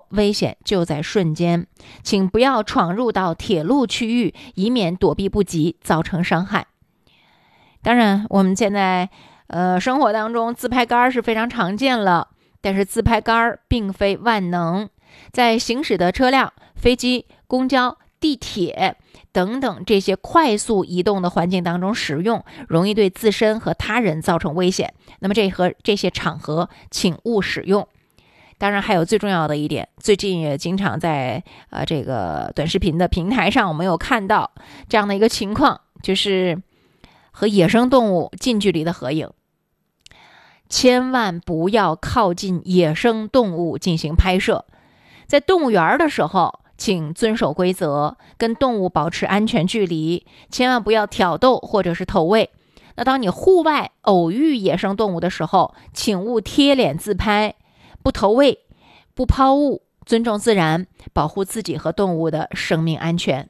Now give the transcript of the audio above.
危险就在瞬间，请不要闯入到铁路区域，以免躲避不及造成伤害。当然，我们现在生活当中自拍杆是非常常见了，但是自拍杆并非万能，在行驶的车辆、飞机、公交、地铁等等这些快速移动的环境当中使用，容易对自身和他人造成危险。那么这些场合请勿使用。当然还有最重要的一点，最近也经常在这个短视频的平台上我们有看到这样的一个情况，就是和野生动物近距离的合影。千万不要靠近野生动物进行拍摄，在动物园的时候请遵守规则，跟动物保持安全距离，千万不要挑逗或者是投喂。那当你户外偶遇野生动物的时候，请勿贴脸自拍，不投喂，不抛物，尊重自然，保护自己和动物的生命安全。